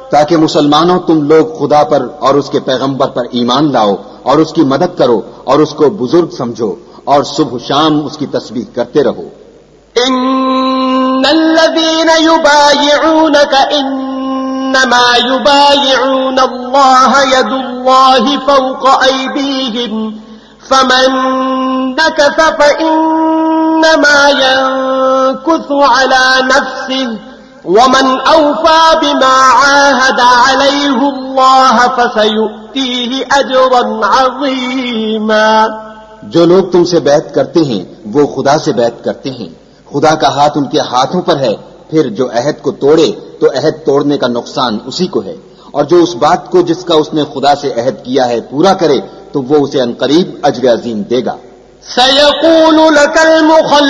ताकि मुसलमानों तुम लोग खुदा पर और उसके पैगंबर पर ईमान लाओ और उसकी मदद करो और उसको बुजुर्ग समझो और सुबह शाम उसकी तस्बीह करते रहो। इन्नल्लज़ीना युबायिऊनका इन्नमा युबायिऊन अल्लाह यदुल्लाहि फौqa अयदीहिम फमन नकस फइन्नमा यनकुसु अला नफ्सिहि वमन औफा बिमा आहद अलैहि अल्लाह फसयु'तीहि अजरन अज़ीमा। जो लोग तुमसे बैत करते हैं वो खुदा से बैत करते हैं, खुदा का हाथ उनके हाथों पर है। फिर जो अहद को तोड़े तो अहद तोड़ने का नुकसान उसी को है, और जो उस बात को जिसका उसने खुदा से अहद किया है पूरा करे तो वो उसे अनकरीब अज्र अजीम देगा।